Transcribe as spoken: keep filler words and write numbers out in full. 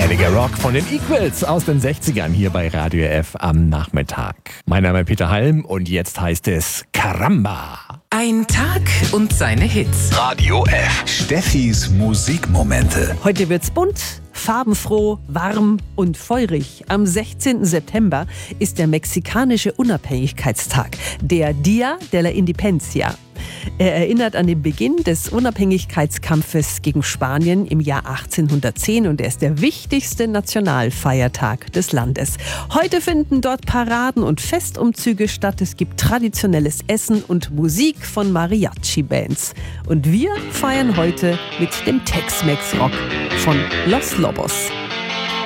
Bodenständiger Rock von den Equals aus den sechzigern hier bei Radio F am Nachmittag. Mein Name ist Peter Halm und jetzt heißt es Caramba. Ein Tag und seine Hits. Radio F. Steffis Musikmomente. Heute wird's bunt, farbenfroh, warm und feurig. Am sechzehnten September ist der mexikanische Unabhängigkeitstag, der Día de la Independencia. Er erinnert an den Beginn des Unabhängigkeitskampfes gegen Spanien im Jahr achtzehnhundertzehn und er ist der wichtigste Nationalfeiertag des Landes. Heute finden dort Paraden und Festumzüge statt. Es gibt traditionelles Essen und Musik von Mariachi-Bands. Und wir feiern heute mit dem Tex-Mex-Rock von Los Lobos.